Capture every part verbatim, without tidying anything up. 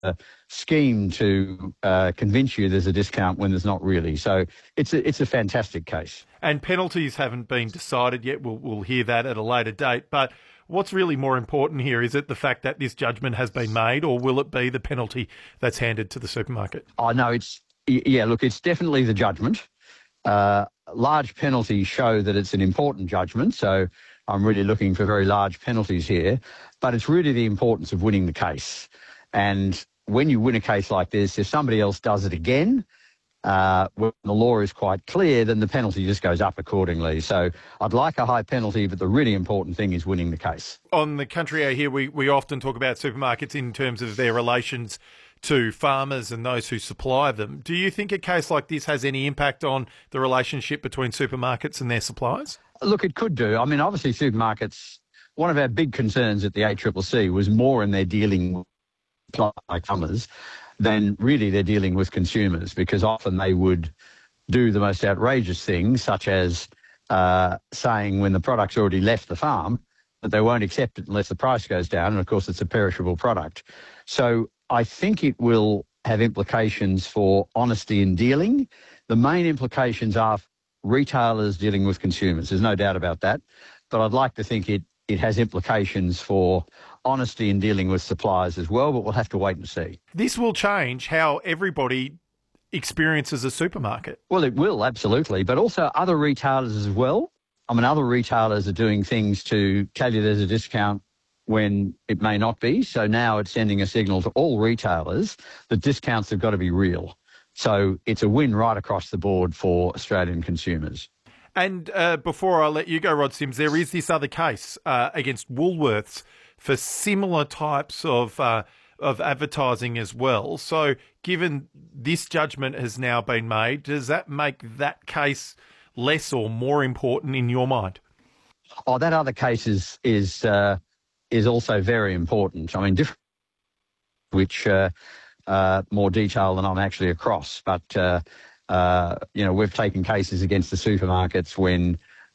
a scheme to uh, convince you there's a discount when there's not really. So it's a, it's a fantastic case. And penalties haven't been decided yet. We'll, we'll hear that at a later date. But what's really more important here, is it the fact that this judgment has been made, or will it be the penalty that's handed to the supermarket? Oh, no, it's, yeah, look, it's definitely the judgment. Uh, large penalties show that it's an important judgment, so I'm really looking for very large penalties here. But it's really the importance of winning the case. And when you win a case like this, if somebody else does it again, uh, when the law is quite clear, then the penalty just goes up accordingly. So I'd like a high penalty, but the really important thing is winning the case. On the Country Hour here, we, we often talk about supermarkets in terms of their relations to farmers and those who supply them. Do you think a case like this has any impact on the relationship between supermarkets and their suppliers? Look, it could do. I mean, obviously supermarkets, one of our big concerns at the A C C C was more in their dealing with like farmers than really they're dealing with consumers, because often they would do the most outrageous things, such as uh, saying when the product's already left the farm that they won't accept it unless the price goes down. And, of course, it's a perishable product. So I think it will have implications for honesty in dealing. The main implications are retailers dealing with consumers. There's no doubt about that. But I'd like to think it, it has implications for honesty in dealing with suppliers as well, but we'll have to wait and see. This will change how everybody experiences a supermarket. Well, it will, absolutely, but also other retailers as well. I mean, other retailers are doing things to tell you there's a discount when it may not be. So now it's sending a signal to all retailers that discounts have got to be real. So it's a win right across the board for Australian consumers. And uh, before I let you go, Rod Sims, there is this other case uh, against Woolworths for similar types of uh, of advertising as well. So given this judgment has now been made, does that make that case less or more important in your mind? Oh, that other case is is, uh, is also very important. I mean, different, which uh, uh, more detail than I'm actually across. But, uh, uh, you know, we've taken cases against the supermarkets when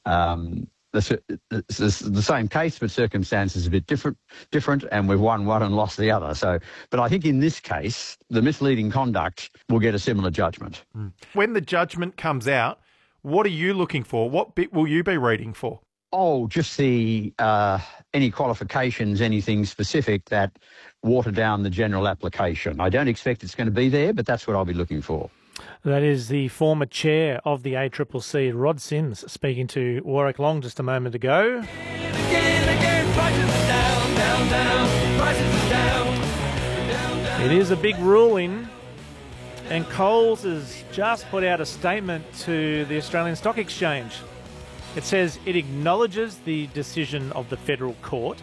um, the, the, the same case, but circumstances a bit different, different, and we've won one and lost the other. So, but I think in this case, the misleading conduct will get a similar judgment. Mm. When the judgment comes out, what are you looking for? What bit will you be reading for? Oh, just the uh, any qualifications, anything specific that water down the general application. I don't expect it's going to be there, but that's what I'll be looking for. That is the former chair of the A C C C, Rod Sims, speaking to Warwick Long just a moment ago. Again, again, prices are down, down, down, prices are down, down, down. It is a big ruling, and Coles has just put out a statement to the Australian Stock Exchange. It says it acknowledges the decision of the federal court.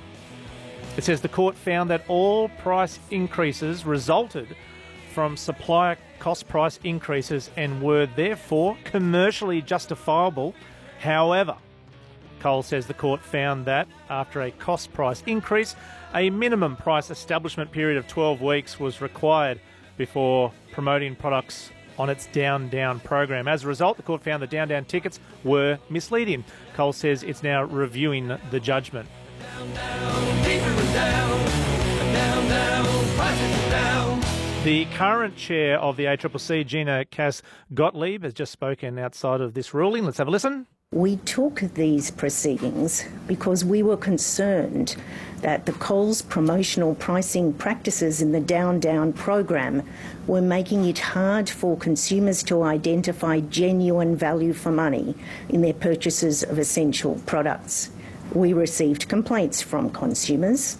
It says the court found that all price increases resulted from supplier cost price increases and were therefore commercially justifiable. However, Coles says the court found that after a cost price increase, a minimum price establishment period of twelve weeks was required before promoting products on its Down Down program. As a result, the court found the Down Down tickets were misleading. Coles says it's now reviewing the judgment. Down, down, down, down, down, prices down. The current chair of the A C C C, Gina Cass-Gottlieb, has just spoken outside of this ruling. Let's have a listen. We took these proceedings because we were concerned that the Coles promotional pricing practices in the Down Down program were making it hard for consumers to identify genuine value for money in their purchases of essential products. We received complaints from consumers.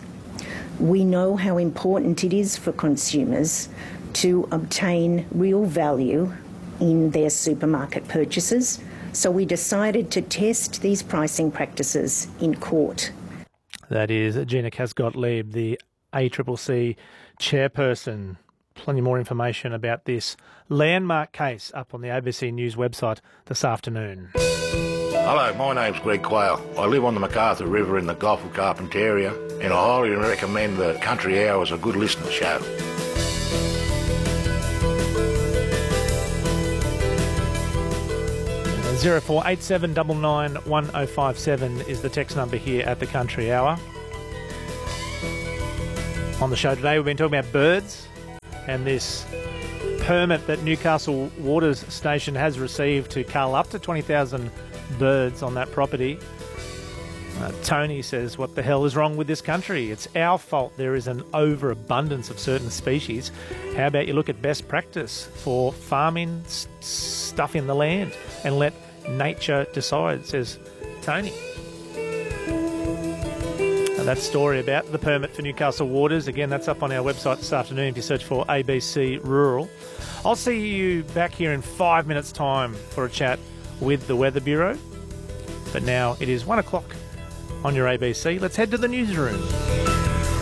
We know how important it is for consumers to obtain real value in their supermarket purchases, so we decided to test these pricing practices in court. That is Gina Cass-Gottlieb, the A C C C chairperson. Plenty more information about this landmark case up on the A B C News website this afternoon. Hello, my name's Greg Quayle. I live on the MacArthur River in the Gulf of Carpentaria, and I highly recommend the Country Hour as a good listening show. zero four eight seven nine nine one oh five seven is the text number here at the Country Hour. On the show today, we've been talking about birds and this permit that Newcastle Waters Station has received to cull up to twenty thousand birds on that property. Uh, Tony says, what the hell is wrong with this country? It's our fault there is an overabundance of certain species. How about you look at best practice for farming s- stuff in the land and let nature decide, says Tony. And that story about the permit for Newcastle Waters, again, that's up on our website this afternoon if you search for A B C Rural. I'll see you back here in five minutes' time for a chat with the Weather Bureau. But now it is one o'clock on your A B C. Let's head to the newsroom.